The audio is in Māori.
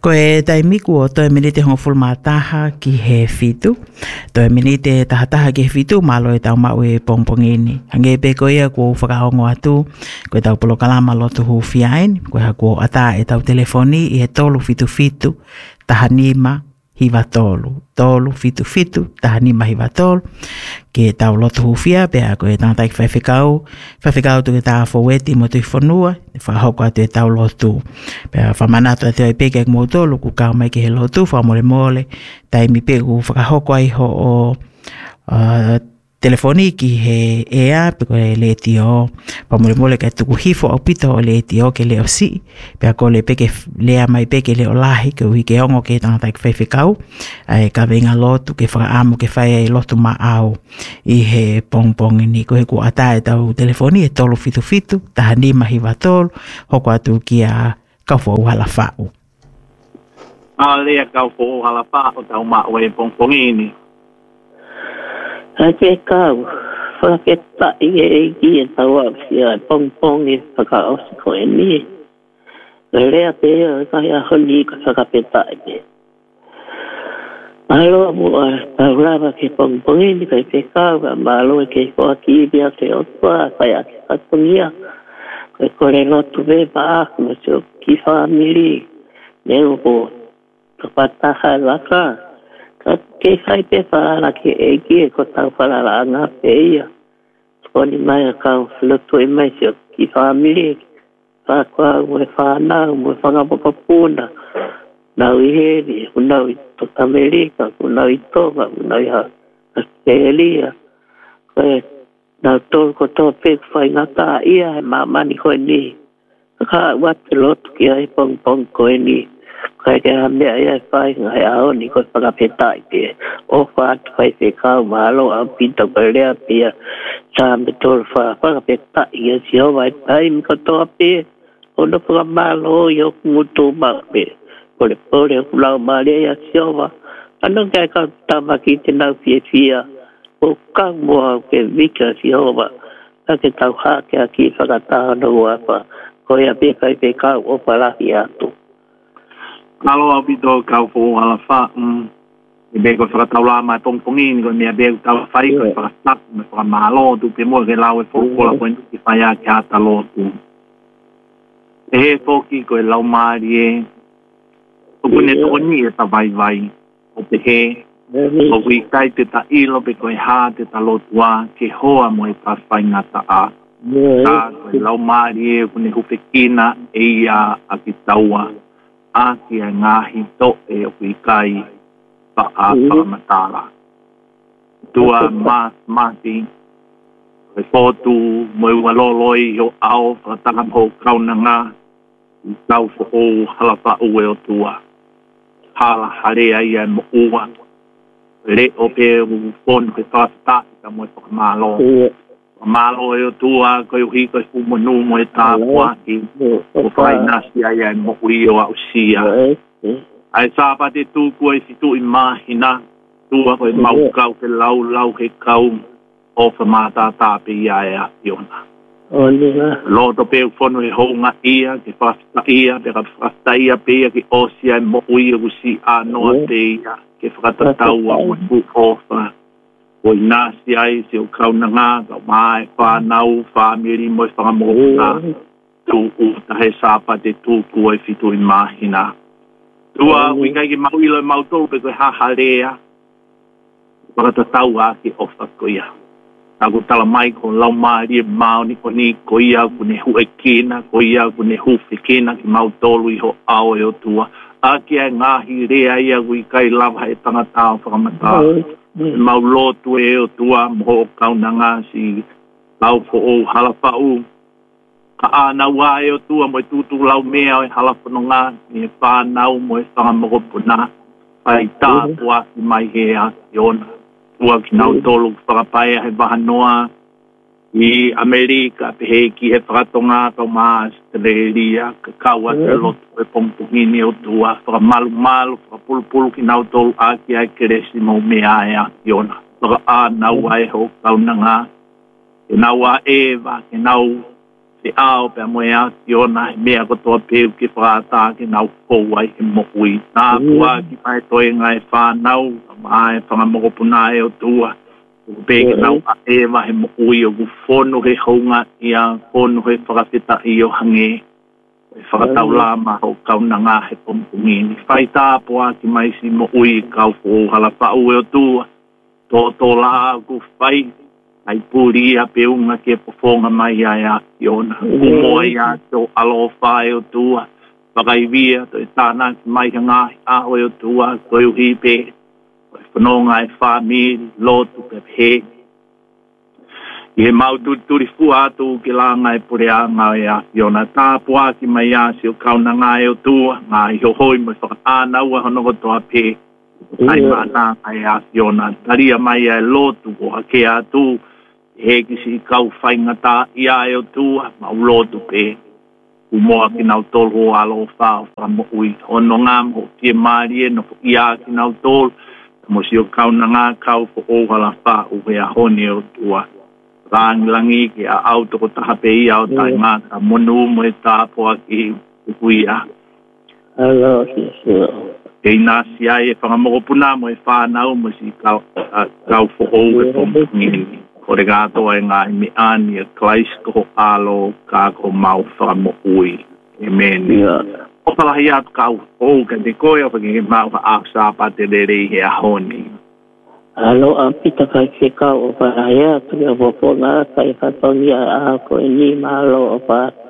Ko e taimiku o toi minite hongful mataha ki he fitu. Toi minite tahataha ki he fitu malo e tau mau e pongpongini. Hange pe ko ia ko whakahongo atu. Ko e tau polo kalama lotu hu fiain. Ko e hako ata e tau telefoni i he tolu fitu fitu. Tahanima hiva tolu. Tolu fitu fitu. Tahanima hiva tolu. Ke tau lotu hufia, pea ko e tangatai ki whaiwhikau. Whaiwhikau tu ke tā whaweti mo tui whanua. Whahoko atu e tau lotu. Pea whamanato atu e peke mo tolu ku kau mai ke he lotu. Whamole mole. Taimi peke ku whakahoko ai ho o telefoni ki he ea. Peko e le tio. Whamole mole ka tuku hifo au pito o le tio ke le o si. Pea ko le peke lea mai peke le o lahi. Ke ui ke ongo ke tangatai ki whaiwhikau. Ai ka venga lotu ke whakaamu ke whai ai lotu ma au. I he pongpong ni ko he ku ata e tau telefoni e tolu fitu fitu. Taha ni mahi wa tolu. Hoko atu ki a kaufo uhala whau. Lea kaufo uhala whau tau mao e pongpong ini. Hai pe kau, whaketa i e ki e tau au si a pongpong i whakao si ko e ni. Lea pe o kai a honi ka whakapeta i pe. Alo mua tau rava ke pongpong i kai pe kau a malo e ke koa ki bia te otua kai a ke katungia. Kai kore lotu ve pa aku ma se o ki whamiri. Neu ko tapataha laka. Ka ke kai pe whaara ke e ki e ko tau whaara anga pe ia. Koni mai a kau lotu e mai se o ki whamiri. Whakua mwe whanau, mwe whangapapapuna. Nau i heri, unau i Toka Amerika, unau i Toga, unau i Australia. Koe, nau tōru ko tō pēku whai ngata ia he mamani koe ni. Ka wate lotu ki ai pong koe ni. Koe ke ha mea ia whai ngai aoni koe whakapetai pia. O whātu whai whekau mahalo au pita koe rea pia. Sa me tōru whakapetai ia si hoa i taimi ko tō pia. Ono whakamalo i o ngutu mau pia. Pore kulau maria ia si hoa. Ano kai ka tamaki te nau fia. O kang mua ke vika si hoa. Ka ke tau hake a ki whakataha no uapa. Ko ia pekai pekau o palaki atu. Alo au pito kau fo ala fa. I beko whakatau la mai pongpongi ni koe mea beko tau whai koe whakastak me whakamalo tu pe mua ke lau e whokola koe nuki whai a ke ata lotu. E he whoki koe lau maari e. O kune toni e ta vai. O pe he. O kui kai te ta ilo pe koe ha te ta lotua ke hoa mo e ta whai ngata a. Ka koe lau maari e kune hupekina e ia a ki taua. A ki a ngahi to e o kui kai pa a whakamatara. Tua mati. Koe fotu mo e waloloi o ao whakatakam ho kaunanga. I tau fo o halapa ue o tua. Hala harea ia mo ua. Le o pe u fon pe tata ka mo to malo. Malo e o tua ko i ko fu mo no mo ta kwati. O fai nasi ia mo ui o ausia. Ai sa pa te tu ko i tu imagina. Tua ko mau kau ke lau ke kau o fa mata ta pe ia iona. Loto pe fono e honga ia ke fasta ia pe fasta ia pe ke osia mo ui o si ano te ia ke fata tau o fu ofa o nasi ai se o kaunanga ka mai fa nau family mo fa mo na tu u ta he sapa te tu ku e fitu imagina tua wi ga ke mau ilo mau to pe ha harea para tau a ke ofa ko ia. Aku tala mai ko lau maari e mau ni ko ni ko ia ku ne hu e kina, ko ia ku ne hu whikina ki mau tolu i ho ao e o tua. Aki e ngahi rea ia ku i kai lava e tangata o whakamata. Mau lotu e o tua mo kaunanga si lau fo o halapau. Ka anau a e o tua mo e tutu lau mea o e halapanonga ni e whanau mo e whangamokopuna. Pai tāpu aki mai he a ki ona. Ua ki nau tolu whakapaia he wahanoa i Amerika pe he ki he whakatonga kau maa Australia ka kaua te lotu e pongpongini o tua whakamalu whakapulupulu ki nau tolu aki ai keresi mo mea ea ki ona whaka a nau ai ho kaunanga ke nau a Eva ke nau te ao pe mo ya siona me ko to pe ki frata ki nau ko ai ki mo ui na tua ki mai toi ngai fa nau mai fa mo ko puna e o tua pe ki nau a e ma he mo ui o ku fono he honga ia fono he frata i o hange fa tau la ma ho kau nanga he pompungi ni fai ta po ki mai si mo ui kau fo hala fa o tua to la ku fai ai puri a peunga ke pofonga mai a iona mo ia to alo fai o tua pakai via to tana mai nga a o tua ko hi pe fononga e fa mi lo tu pe he e mau tu ri fu atu ke la ngai puri a ngai a iona ta pua ki mai a si o kauna ngai o tua ngai ho hoi mo fa ana wa hono ko to pe ai mana ai a iona taria mai e lo tu ko ke atu he ki si kau whaingata ia e o tua ma ulotu pe umoa ki nau tol ho alo whao whamo ui ono ngam ho tie maari e no ia ki nau tol mo si o kau na ngā kau po ohala wha uwe a honi o tua rangi ki a auto ko taha pe ia o tai ngata monu mo e tāpoa ki uia alo kei nasi ai e whangamokopuna mo e whanau mo si kau po owe po ngini o re gato e ngā mi ani e klais ko alo ka ko mau whamo ui. Amen. O palahi atu kau o ka te koe o whangi mau ka aksa pa te rere he a honi. Alo a pita kai te kau o palahi atu e wapo ngā kai katoni a ko e ni malo o pa